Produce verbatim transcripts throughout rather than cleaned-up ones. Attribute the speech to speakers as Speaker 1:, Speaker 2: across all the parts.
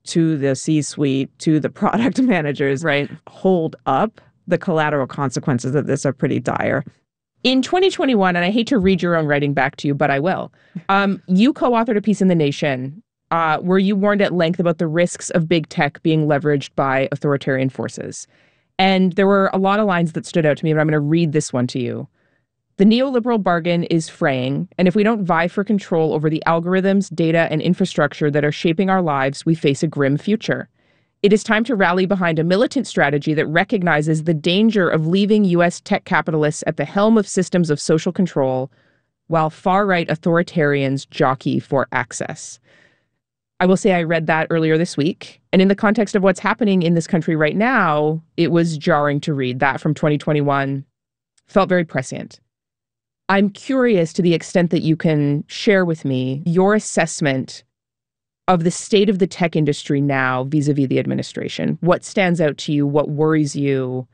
Speaker 1: to the C-suite, to the product managers,
Speaker 2: right,
Speaker 1: hold up, the collateral consequences of this are pretty dire.
Speaker 2: In twenty twenty-one, and I hate to read your own writing back to you, but I will, um, you co-authored a piece in The Nation uh, where you warned at length about the risks of big tech being leveraged by authoritarian forces. And there were a lot of lines that stood out to me, but I'm going to read this one to you. The neoliberal bargain is fraying, and if we don't vie for control over the algorithms, data, and infrastructure that are shaping our lives, we face a grim future. It is time to rally behind a militant strategy that recognizes the danger of leaving U S tech capitalists at the helm of systems of social control, while far-right authoritarians jockey for access. I will say I read that earlier this week, and in the context of what's happening in this country right now, it was jarring to read. That from twenty twenty-one felt very prescient. I'm curious to the extent that you can share with me your assessment of the state of the tech industry now vis-a-vis the administration. What stands out to you? What worries you?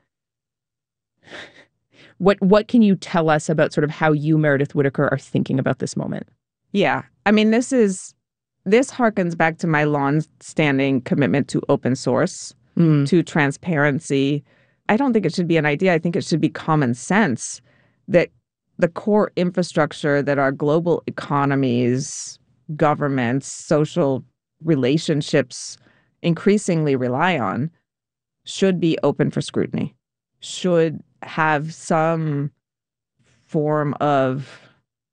Speaker 2: What what can you tell us about sort of how you, Meredith Whittaker, are thinking about this moment?
Speaker 1: Yeah. I mean, this is this harkens back to my long-standing commitment to open source, mm. to transparency. I don't think it should be an idea. I think it should be common sense that the core infrastructure that our global economies, governments, social relationships increasingly rely on should be open for scrutiny, should have some form of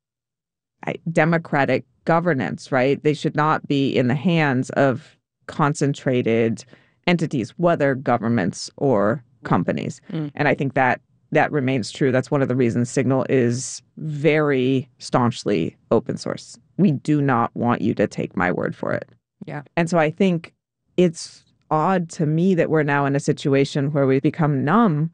Speaker 1: democratic governance, right? They should not be in the hands of concentrated entities, whether governments or companies. Mm. And I think that that remains true. That's one of the reasons Signal is very staunchly open source. We do not want you to take my word for it.
Speaker 2: Yeah.
Speaker 1: And so I think it's odd to me that we're now in a situation where we've become numb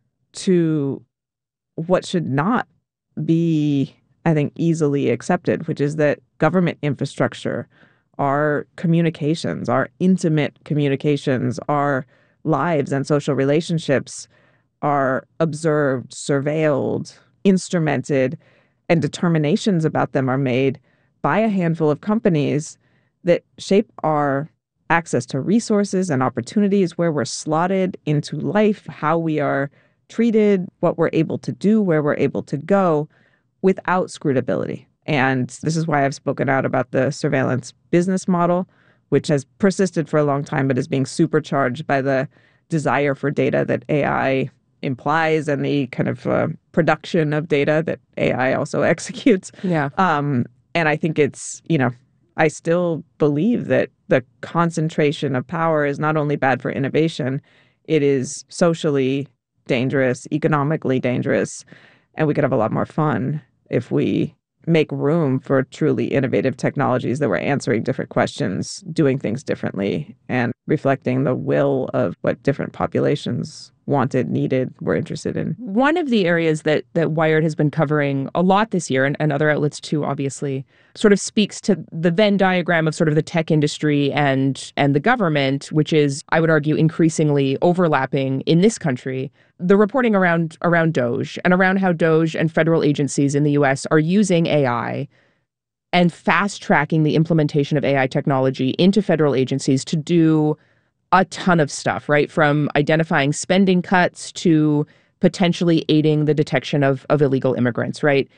Speaker 1: to what should not be, I think, easily accepted, which is that government infrastructure, our communications, our intimate communications, our lives and social relationships are observed, surveilled, instrumented, and determinations about them are made by a handful of companies that shape our access to resources and opportunities, where we're slotted into life, how we are treated, what we're able to do, where we're able to go without scrutability. And this is why I've spoken out about the surveillance business model, which has persisted for a long time, but is being supercharged by the desire for data that A I implies and the kind of uh, production of data that A I also executes.
Speaker 2: Yeah.
Speaker 1: Um, and I think it's, you know, I still believe that the concentration of power is not only bad for innovation, it is socially dangerous, economically dangerous, and we could have a lot more fun if we make room for truly innovative technologies that were answering different questions, doing things differently, and reflecting the will of what different populations wanted, needed, were interested in.
Speaker 2: One of the areas that that Wired has been covering a lot this year, and, and other outlets too, obviously, sort of speaks to the Venn diagram of sort of the tech industry and and the government, which is, I would argue, increasingly overlapping in this country. The reporting around around DOGE and around how DOGE and federal agencies in the U S are using A I and fast-tracking the implementation of A I technology into federal agencies to do a ton of stuff, right? From identifying spending cuts to potentially aiding the detection of, of illegal immigrants, right?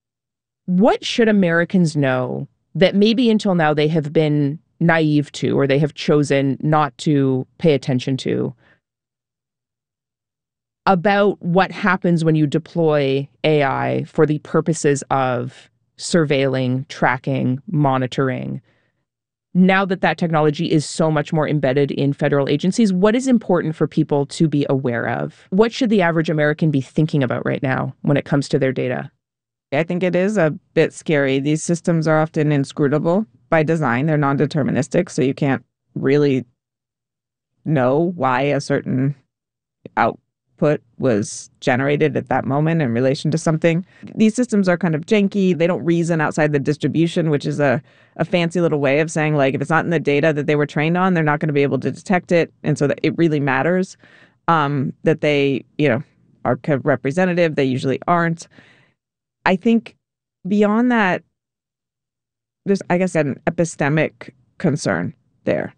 Speaker 2: What should Americans know that maybe until now they have been naive to, or they have chosen not to pay attention to, about what happens when you deploy A I for the purposes of surveilling, tracking, monitoring? Now that that technology is so much more embedded in federal agencies, what is important for people to be aware of? What should the average American be thinking about right now when it comes to their data?
Speaker 1: I think it is a bit scary. These systems are often inscrutable by design. They're non-deterministic, so you can't really know why a certain output was generated at that moment in relation to something. These systems are kind of janky. They don't reason outside the distribution, which is a, a fancy little way of saying, like, if it's not in the data that they were trained on, they're not going to be able to detect it. And so that it really matters um, that they, you know, are kind of representative. They usually aren't. I think beyond that, there's, I guess, an epistemic concern there.